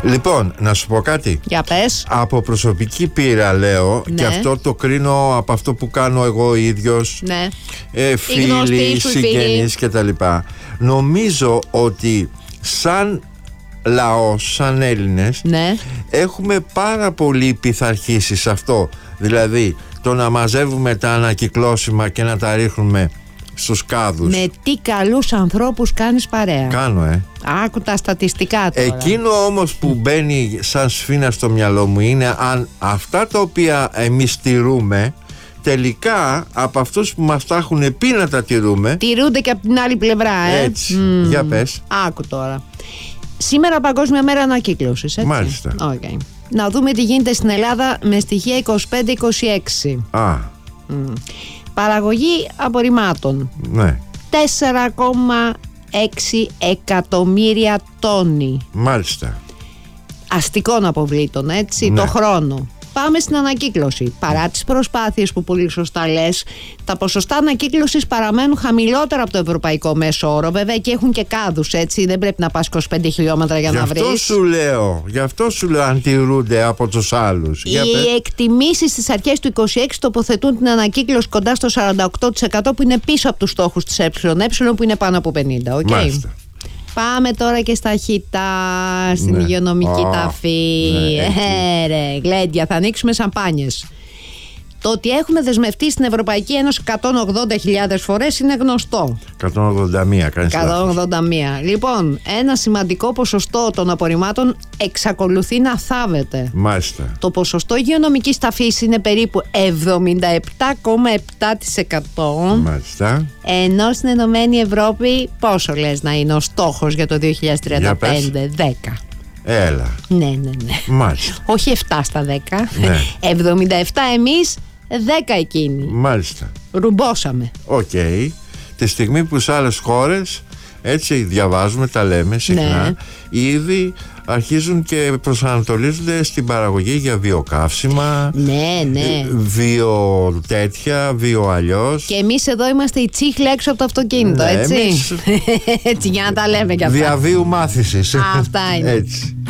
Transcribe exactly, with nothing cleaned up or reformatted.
Λοιπόν, να σου πω κάτι. Για πες. Από προσωπική πείρα λέω, ναι. Και αυτό το κρίνω από αυτό που κάνω εγώ ίδιος, ναι. ε, φίλοι, συγγενείς κτλ. Νομίζω ότι σαν λαός, σαν Έλληνες, ναι. έχουμε πάρα πολύ πειθαρχήσει σε αυτό. Δηλαδή το να μαζεύουμε τα ανακυκλώσιμα και να τα ρίχνουμε στους κάδους. Με τι καλούς ανθρώπους κάνεις παρέα. Κάνω, ε. Άκου τα στατιστικά τώρα. Εκείνο όμως που μπαίνει σαν σφήνα στο μυαλό μου είναι αν αυτά τα οποία εμείς τηρούμε τελικά από αυτούς που μας τα έχουν πει να τα τηρούμε τηρούνται και από την άλλη πλευρά, ε. Έτσι, mm. για πες. Άκου τώρα. Σήμερα Παγκόσμια Μέρα Ανακύκλωσης, έτσι. Μάλιστα. Okay. Να δούμε τι γίνεται στην Ελλάδα με στοιχεία είκοσι πέντε είκοσι έξι. Α. Mm. Παραγωγή απορριμμάτων. Ναι. τέσσερα κόμμα έξι εκατομμύρια τόνοι. Μάλιστα. Αστικών αποβλήτων, έτσι, ναι. το χρόνο. Πάμε στην ανακύκλωση. Παρά τις προσπάθειες που πολύ σωστά λες, τα ποσοστά ανακύκλωσης παραμένουν χαμηλότερα από το ευρωπαϊκό μέσο όρο. Βέβαια και έχουν και κάδους, έτσι. Δεν πρέπει να πας είκοσι πέντε χιλιόμετρα για γι να βρεις. Αυτό σου λέω, γι' αυτό σου λέω αν τηρούνται από τους άλλους. Οι εκτιμήσεις στις αρχές του είκοσι έξι τοποθετούν την ανακύκλωση κοντά στο σαράντα οκτώ τοις εκατό, που είναι πίσω από τους στόχους της ΕΕ, που είναι πάνω από πενήντα. Okay? Μάλιστα. Πάμε τώρα και στα χιτά, στην ναι. υγειονομική oh, ταφή. Ναι, ε, ρε, γλέντια, θα ανοίξουμε σαμπάνιες. Το ότι έχουμε δεσμευτεί στην Ευρωπαϊκή Ένωση εκατόν ογδόντα χιλιάδες φορές είναι γνωστό. εκατόν ογδόντα μία, κάνεις εκατόν ογδόντα μία. Λοιπόν, ένα σημαντικό ποσοστό των απορριμμάτων εξακολουθεί να θάβεται. Μάλιστα. Το ποσοστό υγειονομικής ταφής είναι περίπου εβδομήντα επτά κόμμα επτά τοις εκατό. Μάλιστα. Ενώ στην Ενωμένη Ευρώπη πόσο λες να είναι ο στόχος για το δύο χιλιάδες τριάντα πέντε? δέκα. Έλα. Ναι, ναι, ναι. Μάλιστα. Όχι επτά στα δέκα. Ναι. εβδομήντα επτά εμείς, δέκα εκείνοι. Μάλιστα. Ρουμπόσαμε. Οκ. Okay. Τη στιγμή που σε άλλες χώρες, έτσι διαβάζουμε, τα λέμε συχνά, ναι. Ήδη αρχίζουν και προσανατολίζονται στην παραγωγή για βιοκαύσιμα. Ναι, ναι. Βιο τέτοια, βιο αλλιώς. Και εμείς εδώ είμαστε η τσίχλα έξω από το αυτοκίνητο, ναι, έτσι. Εμείς... έτσι, για να τα λέμε κι αυτά. Διαβίου μάθησης. Αυτά είναι. Έτσι.